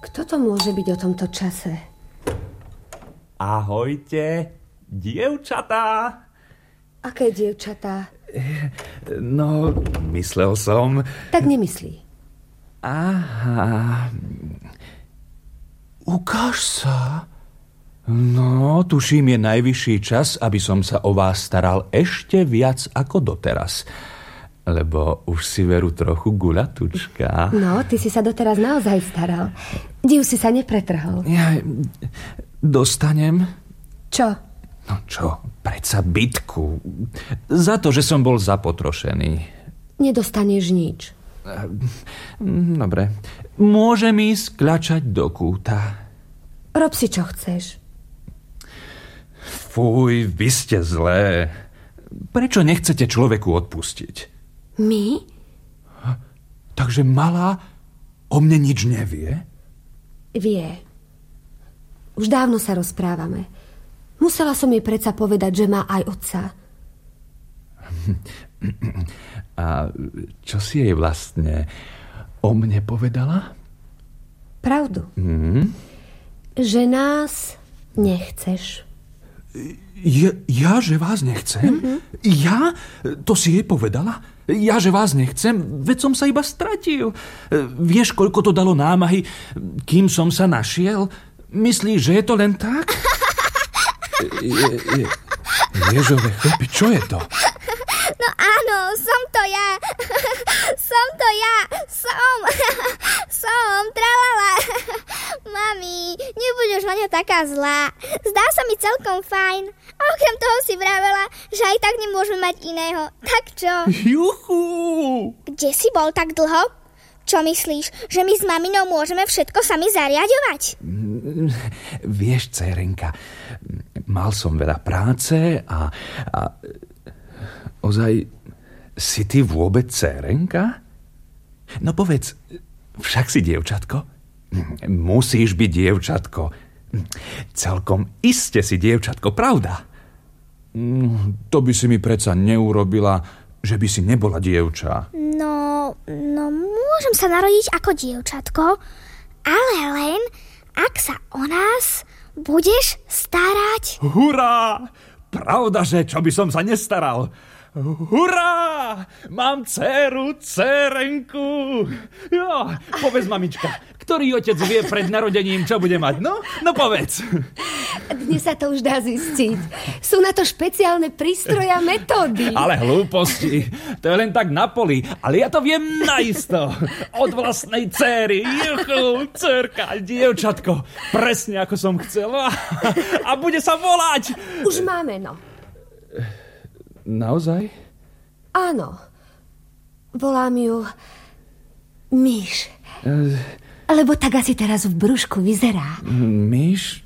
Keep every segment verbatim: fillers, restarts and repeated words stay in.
Kto to môže byť o tomto čase? Ahojte, dievčatá. Aké dievčatá? No, myslel som... Tak nemyslí. Aha. Ukáž sa. No, tuším, je najvyšší čas, aby som sa o vás staral ešte viac ako doteraz. Lebo už si veru trochu guľatučka. No, ty si sa doteraz naozaj staral. Div si sa nepretrhol. Ja dostanem... Čo? No čo, predsa bitku. Za to, že som bol zapotrošený. Nedostaneš nič. Dobre. Môžem ísť kľačať do kúta. Rob si, čo chceš. Fuj, vy ste zlé. Prečo nechcete človeku odpustiť? My? Takže malá o mne nič nevie? Vie. Už dávno sa rozprávame. Musela som jej predsa povedať, že má aj otca. A čo si jej vlastne o mne povedala? Pravdu. Mm? Že nás nechceš. Ja, ja že vás nechcem? Mm-hmm. Ja? To si jej povedala? Ja, že vás nechcem? Veď som sa iba stratil. Vieš, koľko to dalo námahy, kým som sa našiel? Myslíš, že je to len tak? Je, je, Ježové chlpy, čo je to? No áno, som to ja. Som to ja. Som. Som. Tralala. Mami, nebudeš na ňa taká zlá. Zdá sa mi celkom fajn. A okrem toho si vravela, že aj tak nemôžeme mať iného. Tak čo? Juchu! Kde si bol tak dlho? Čo myslíš, že my s maminou môžeme všetko sami zariaďovať? Vieš, dcérenka, mal som veľa práce a, a ozaj, si ty vôbec dcérenka? No povedz, však si dievčatko? Musíš byť dievčatko. Celkom iste si dievčatko, pravda? To by si mi predsa neurobila, že by si nebola dievča. No, no môžem sa narodiť ako dievčatko, ale len ak sa o nás budeš starať. Hurá! Pravda, že čo by som sa nestaral? Hurá! Mám dceru, dcerenku. Jo, povedz, mamička, ktorý otec vie pred narodením, čo bude mať? No, no povedz. Dnes sa to už dá zistiť. Sú na to špeciálne prístroje a metódy. Ale hlúposti. To je len tak na poli. Ale ja to viem naisto. Od vlastnej dcery. Juchu, dcerka, dievčatko. Presne ako som chcela. A bude sa volať. Už máme, no. Naozaj? Áno. Volám ju Myš. Lebo tak asi teraz v brúšku vyzerá. Myš?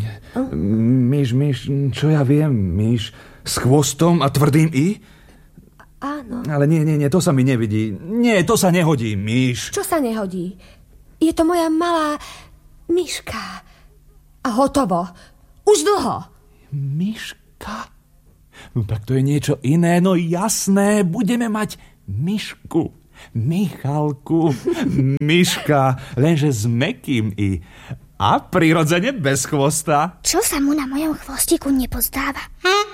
Myš, myš, čo ja viem, myš s chvostom a tvrdým i? Áno. Ale nie, nie, nie, to sa mi nevidí. Nie, to sa nehodí, myš. Čo sa nehodí? Je to moja malá myška. A hotovo. Už dlho. Myška? No tak to je niečo iné, no jasné, budeme mať myšku, Michalku, myška, lenže s mäkkým i a prirodzene bez chvosta. Čo sa mu na mojom chvostiku nepozdáva?